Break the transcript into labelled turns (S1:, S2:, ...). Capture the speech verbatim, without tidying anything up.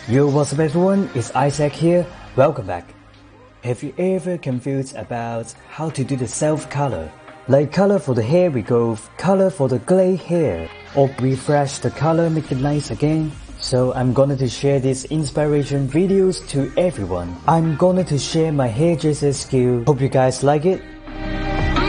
S1: Yo, what's up everyone, it's Isaac here, welcome back. Have you ever confused about how to do the self-color? Like color for the hair regrowth, color for the gray hair, or refresh the color, make it nice again? So I'm going to share these inspiration videos to everyone. I'm going to share my hairdresser skill, hope you guys like it.